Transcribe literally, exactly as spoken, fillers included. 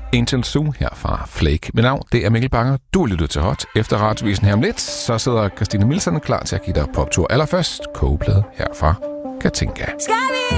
Angel Zoo her fra Flake. Mit navn, det er Mikkel Banger. Du er lyttet til Hot. Efter radiovisen her om lidt, så sidder Christine Milson klar til at give dig poptur. Allerførst kogeplade her fra Katinka. Skal vi